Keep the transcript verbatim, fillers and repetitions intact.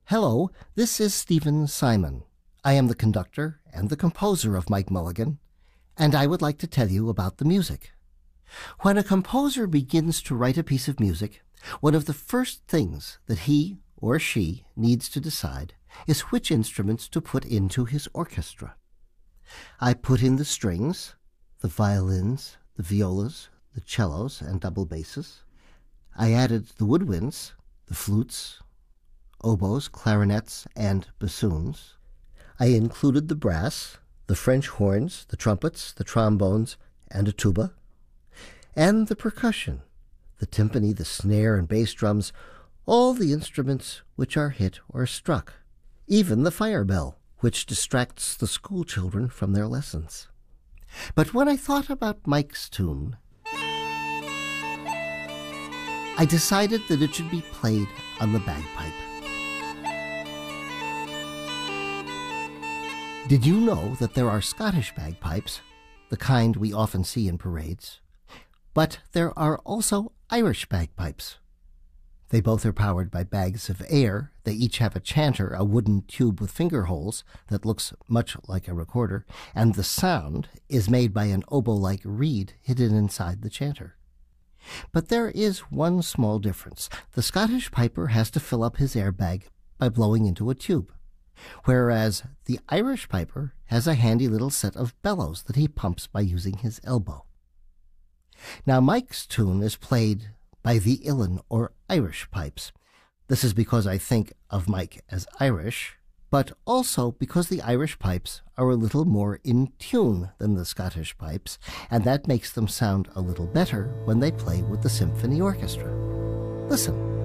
Hello, this is Stephen Simon. I am the conductor and the composer of Mike Mulligan, and I would like to tell you about the music. When a composer begins to write a piece of music, one of the first things that he or she needs to decide is which instruments to put into his orchestra. I put in the strings, the violins, the violas, the cellos, and double basses. I added the woodwinds, the flutes, oboes, clarinets, and bassoons. I included the brass, the French horns, the trumpets, the trombones, and a tuba, and the percussion, the timpani, the snare, and bass drums, all the instruments which are hit or struck, even the fire bell, which distracts the school children from their lessons. But when I thought about Mike's tune, I decided that it should be played on the bagpipe. Did you know that there are Scottish bagpipes, the kind we often see in parades? But there are also Irish bagpipes. They both are powered by bags of air. They each have a chanter, a wooden tube with finger holes that looks much like a recorder, and the sound is made by an oboe-like reed hidden inside the chanter. But there is one small difference. The Scottish piper has to fill up his air bag by blowing into a tube, whereas the Irish piper has a handy little set of bellows that he pumps by using his elbow. Now, Mike's tune is played by the uilleann, or Irish pipes. This is because I think of Mike as Irish, but also because the Irish pipes are a little more in tune than the Scottish pipes, and that makes them sound a little better when they play with the symphony orchestra. Listen.